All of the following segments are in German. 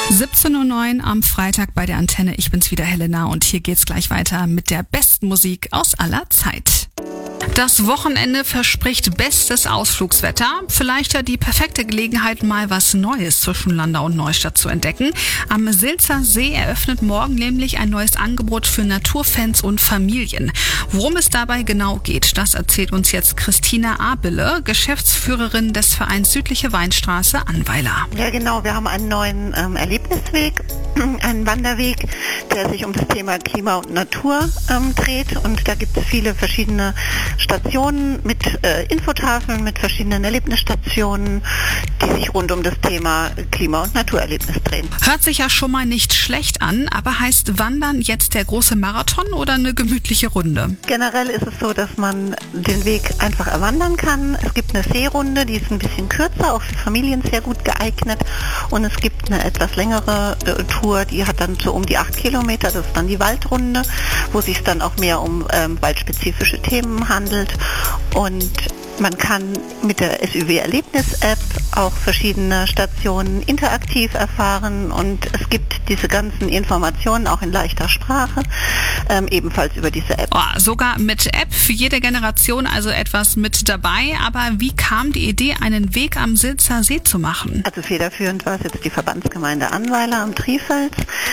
17:09 Uhr am Freitag bei der Antenne. Ich bin's wieder, Helena, und hier geht's gleich weiter mit der besten Musik aus aller Zeit. Das Wochenende verspricht bestes Ausflugswetter. Vielleicht ja die perfekte Gelegenheit, mal was Neues zwischen Landau und Neustadt zu entdecken. Am Silzer See eröffnet morgen nämlich ein neues Angebot für Naturfans und Familien. Worum es dabei genau geht, das erzählt uns jetzt Christina Abele, Geschäftsführerin des Vereins Südliche Weinstraße Annweiler. Ja, genau. Wir haben einen neuen Erlebnisweg, einen Wanderweg, der sich um das Thema Klima und Natur dreht. Und da gibt es viele verschiedene Stationen mit Infotafeln, mit verschiedenen Erlebnisstationen, die sich rund um das Thema Klima- und Naturerlebnis drehen. Hört sich ja schon mal nicht schlecht an, aber heißt Wandern jetzt der große Marathon oder eine gemütliche Runde? Generell ist es so, dass man den Weg einfach erwandern kann. Es gibt eine Seerunde, die ist ein bisschen kürzer, auch für Familien sehr gut geeignet. Und es gibt eine etwas längere Tour, die hat dann so um die 8 Kilometer. Das ist dann die Waldrunde, wo sich dann auch mehr um waldspezifische Themen handelt. Und man kann mit der SÜW-Erlebnis-App auch verschiedene Stationen interaktiv erfahren, und es gibt diese ganzen Informationen auch in leichter Sprache, ebenfalls über diese App. Oh, sogar mit App, für jede Generation also etwas mit dabei. Aber wie kam die Idee, einen Weg am Silzer See zu machen? Also federführend war es jetzt die Verbandsgemeinde Annweiler am Trifels,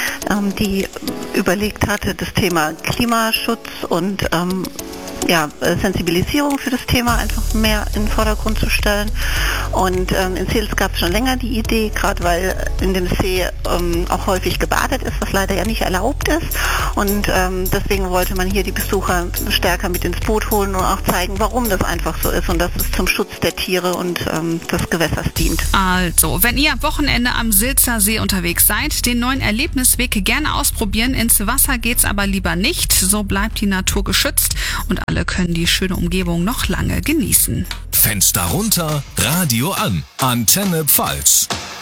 die überlegt hatte, das Thema Klimaschutz und Sensibilisierung für das Thema einfach mehr in den Vordergrund zu stellen. Und in Sils gab es schon länger die Idee, gerade weil in dem See auch häufig gebadet ist, was leider ja nicht erlaubt ist. Und deswegen wollte man hier die Besucher stärker mit ins Boot holen und auch zeigen, warum das einfach so ist und dass es zum Schutz der Tiere und des Gewässers dient. Also, wenn ihr am Wochenende am Silzer See unterwegs seid, den neuen Erlebnisweg gerne ausprobieren. Ins Wasser geht's aber lieber nicht. So bleibt die Natur geschützt und alle können die schöne Umgebung noch lange genießen. Fenster runter, Radio an. Antenne Pfalz.